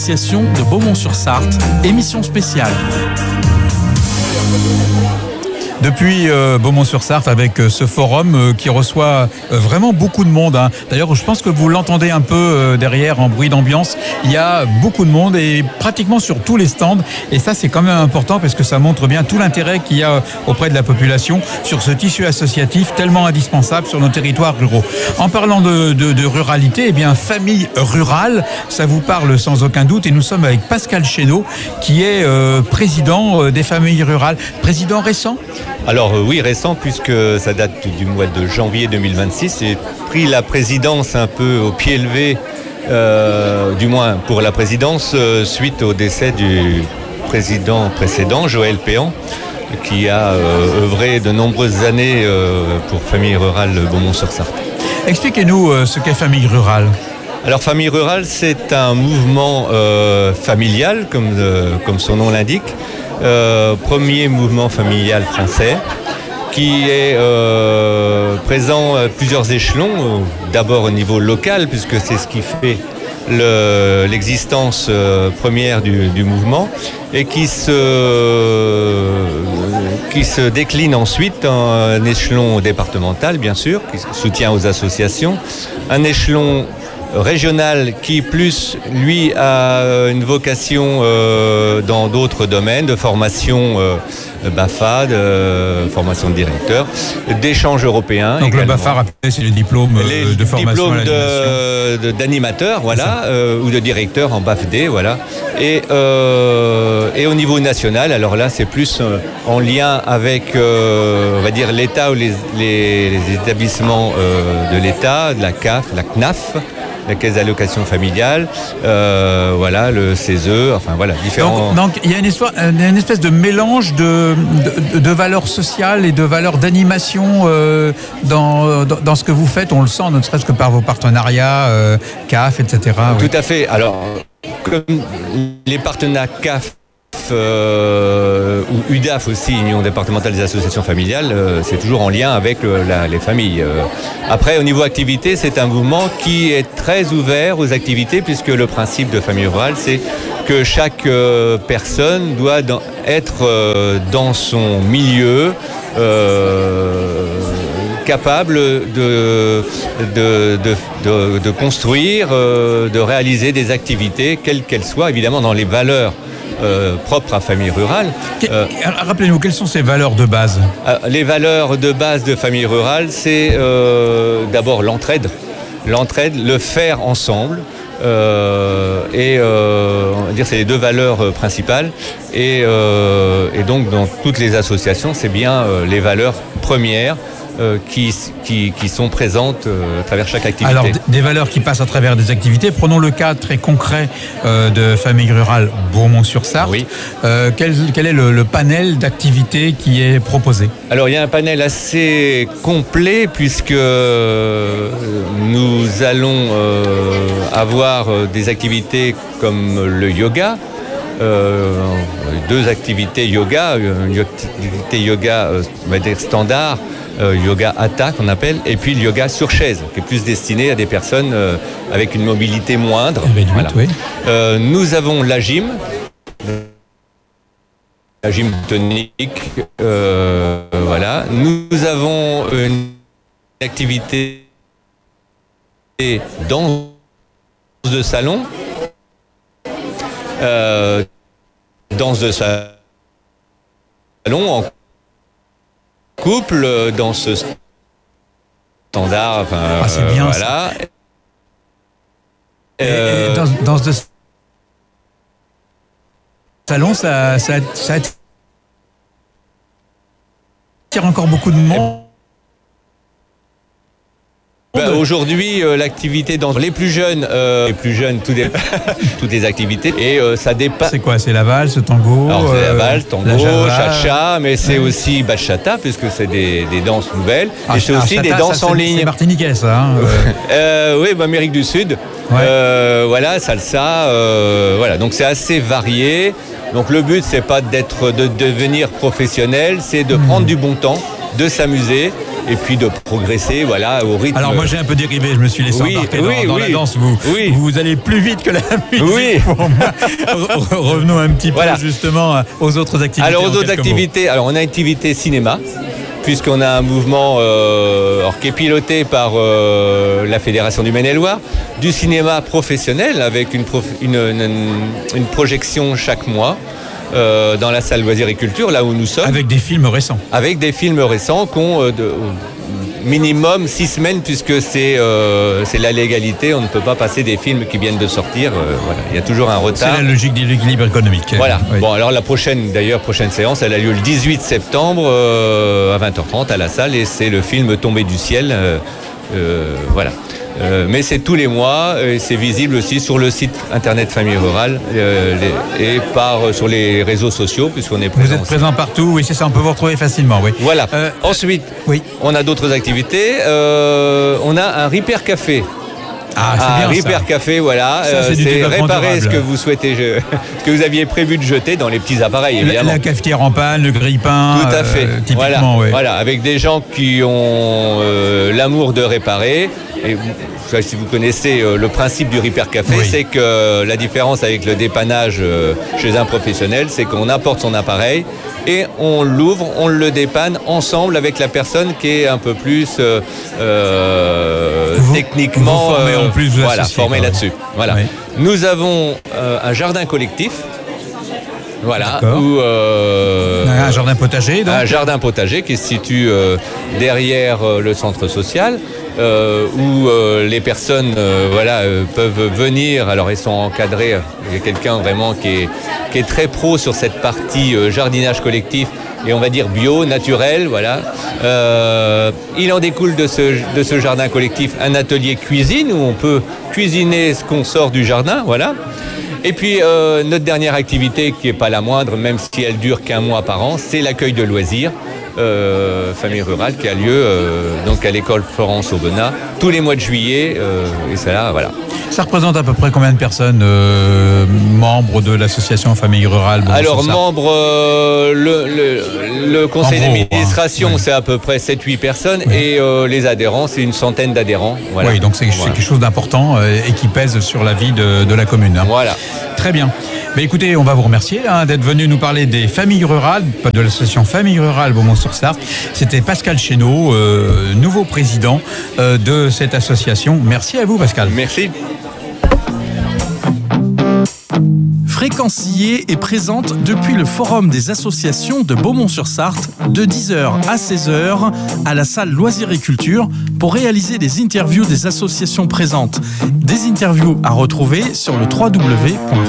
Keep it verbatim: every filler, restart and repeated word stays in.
Association de Beaumont-sur-Sarthe, émission spéciale. Depuis euh, Beaumont-sur-Sarthe avec euh, ce forum euh, qui reçoit euh, vraiment beaucoup de monde. Hein. D'ailleurs, je pense que vous l'entendez un peu euh, derrière en bruit d'ambiance. Il y a beaucoup de monde et pratiquement sur tous les stands. Et ça, c'est quand même important parce que ça montre bien tout l'intérêt qu'il y a auprès de la population sur ce tissu associatif tellement indispensable sur nos territoires ruraux. En parlant de, de, de ruralité, eh bien, famille rurale, ça vous parle sans aucun doute. Et nous sommes avec Pascal Chénaud, qui est euh, président euh, des familles rurales. Président récent ? Alors euh, oui, récent, puisque ça date du mois de janvier deux mille vingt-six. J'ai pris la présidence un peu au pied levé, euh, du moins pour la présidence, euh, suite au décès du président précédent, Joël Péan, qui a euh, œuvré de nombreuses années euh, pour Famille Rurale Beaumont-sur-Sarthe. Expliquez-nous euh, ce qu'est Famille Rurale. Alors Famille Rurale, c'est un mouvement euh, familial, comme, euh, comme son nom l'indique. Euh, premier mouvement familial français qui est euh, présent à plusieurs échelons, euh, d'abord au niveau local puisque c'est ce qui fait le, l'existence euh, première du, du mouvement et qui se, qui se décline ensuite en un échelon départemental bien sûr, qui soutient aux associations, un échelon régional qui plus lui a une vocation euh, dans d'autres domaines de formation euh, B A F A, de euh, formation de directeur, d'échanges européens. Donc également. le B A F A, c'est les diplômes les euh, de formation diplômes à de, de, d'animateur, voilà, euh, ou de directeur en B A F D, voilà. Et, euh, et au niveau national, alors là, c'est plus euh, en lien avec, euh, on va dire, l'État ou les, les, les établissements euh, de l'État, de la C A F, la C N A F. La caisse d'allocation familiale, euh, voilà, le C E S E, enfin voilà, différents... Donc, donc il y a une, histoire, une espèce de mélange de, de, de valeurs sociales et de valeurs d'animation euh, dans, dans, dans ce que vous faites, on le sent, ne serait-ce que par vos partenariats, euh, C A F, et cetera. Tout oui. à fait, alors, comme les partenariats C A F, Euh, ou U D A F aussi, Union départementale des associations familiales, euh, c'est toujours en lien avec le, la, les familles. Euh, après, au niveau activité, c'est un mouvement qui est très ouvert aux activités, puisque le principe de Famille Rurale, c'est que chaque euh, personne doit dans, être euh, dans son milieu euh, capable de, de, de, de, de construire, euh, de réaliser des activités, quelles qu'elles soient, évidemment dans les valeurs Euh, propre à Famille Rurale. Euh, Rappelez-nous, quelles sont ces valeurs de base ? euh, Les valeurs de base de Famille Rurale, c'est euh, d'abord l'entraide, l'entraide, le faire ensemble. Euh, et euh, on va dire c'est les deux valeurs euh, principales. Et, euh, et donc dans toutes les associations, c'est bien euh, les valeurs premières Euh, qui, qui, qui sont présentes euh, à travers chaque activité. Alors, d- des valeurs qui passent à travers des activités. Prenons le cas très concret euh, de Famille Rurale Beaumont-sur-Sarthe. Oui. Euh, quel, quel est le, le panel d'activités qui est proposé ? Alors, il y a un panel assez complet puisque euh, nous allons euh, avoir des activités comme le yoga, euh, deux activités yoga, une activité yoga, euh, on va dire standard, Euh, yoga hatha qu'on appelle, et puis le yoga sur chaise, qui est plus destiné à des personnes euh, avec une mobilité moindre. Réduite, voilà. Oui. Euh, nous avons la gym, la gym tonique, euh, voilà. Nous avons une activité danse de salon, euh, danse de salon en couple, dans ce standard, enfin, ah, c'est bien, euh, voilà. Et, Euh, et dans, dans ce salon, ça, ça, ça attire encore beaucoup de monde. Ben, aujourd'hui, euh, l'activité dans les plus jeunes, euh, les plus jeunes, tout des, toutes les activités, et euh, ça dépasse. C'est quoi ? C'est la valse, le tango, Alors c'est la valse, euh, tango, la java. cha-cha, mais c'est Ouais. aussi bachata, puisque c'est des, des danses nouvelles, Ah, et c'est ah, aussi chata, des danses ça, en c'est, ligne. C'est martiniquais, ça. Hein, euh. euh, oui, bah, Amérique du Sud, Ouais. euh, voilà, salsa, euh, voilà, donc c'est assez varié. Donc le but, c'est pas d'être, de devenir professionnel, c'est de mmh. prendre du bon temps, de s'amuser et puis de progresser, voilà, au rythme. Alors moi j'ai un peu dérivé, je me suis laissé oui, embarquer oui, dans, dans oui, la danse. Vous, oui. vous allez plus vite que la musique oui. pour moi. Revenons un petit voilà. peu justement aux autres activités. Alors aux autres activités, mots. alors on a une activité cinéma, puisqu'on a un mouvement euh, alors, qui est piloté par euh, la Fédération du Maine-et-Loire, du cinéma professionnel avec une, prof, une, une, une projection chaque mois. Euh, dans la salle Loisirs et Culture, là où nous sommes. Avec des films récents. Avec des films récents qui ont euh, de, euh, minimum six semaines, puisque c'est, euh, c'est la légalité. On ne peut pas passer des films qui viennent de sortir. Euh, voilà. Il y a toujours un retard. C'est la logique de l'équilibre économique. Voilà. Oui. Bon, alors la prochaine, d'ailleurs, prochaine séance, elle a lieu le dix-huit septembre euh, à vingt heures trente à la salle, et c'est le film Tombé du ciel. Euh, euh, voilà. Euh, mais c'est tous les mois et c'est visible aussi sur le site internet Famille Rurale euh, les, et par, euh, sur les réseaux sociaux puisqu'on est présent. Vous êtes aussi. présent partout, oui, c'est ça, on peut vous retrouver facilement, oui. Voilà. Euh, Ensuite, oui. on a d'autres activités. Euh, on a un Repair Café. Ah, c'est ah, bien Repair ça. Café, voilà. Ça, c'est euh, du c'est développement réparer durable. ce que vous souhaitez, je... ce que vous aviez prévu de jeter dans les petits appareils, évidemment. La, la cafetière en panne, le grille-pain. Tout à fait. Euh, typiquement, voilà. oui. Voilà, avec des gens qui ont euh, l'amour de réparer. Et vous, si vous connaissez euh, le principe du Repair Café, Oui. c'est que euh, la différence avec le dépannage euh, chez un professionnel, c'est qu'on apporte son appareil et on l'ouvre, on le dépanne ensemble avec la personne qui est un peu plus euh, euh, Vous- techniquement vous formez en plus, vous voilà, associez, formé quoi. là-dessus. Voilà. Oui. Nous avons euh, un jardin collectif. Voilà, D'accord. où euh, Un jardin potager, donc. un jardin potager qui se situe euh, derrière euh, le centre social, euh, où euh, les personnes euh, voilà, euh, peuvent venir. Alors ils sont encadrés, il y a quelqu'un vraiment qui est, qui est très pro sur cette partie euh, jardinage collectif et on va dire bio, naturel, voilà. Euh, il en découle de ce, de ce jardin collectif un atelier cuisine où on peut cuisiner ce qu'on sort du jardin, voilà. Et puis euh, notre dernière activité qui n'est pas la moindre, même si elle dure qu'un mois par an, c'est l'accueil de loisirs euh, Famille Rurale qui a lieu euh, donc à l'école Florence Aubenas tous les mois de juillet euh, et ça là, voilà. Ça représente à peu près combien de personnes euh, membres de l'association Famille Rurale? Bon, Alors c'est ça. membres, euh, le, le, le conseil En gros, d'administration hein, oui. c'est à peu près sept huit personnes Oui. et euh, les adhérents c'est une centaine d'adhérents. Voilà. Oui, donc c'est, c'est Voilà. quelque chose d'important euh, et qui pèse sur la vie de, de la commune. hein. Voilà. Très bien. Mais écoutez, on va vous remercier hein, d'être venu nous parler des familles rurales, de l'association Famille Rurale Beaumont-sur-Sarthe. C'était Pascal Chénaud, euh, nouveau président euh, de cette association. Merci à vous, Pascal. Merci. Fréquencier est présente depuis le Forum des associations de Beaumont-sur-Sarthe de dix heures à seize heures à la salle Loisirs et Culture pour réaliser des interviews des associations présentes. Des interviews à retrouver sur le w w w point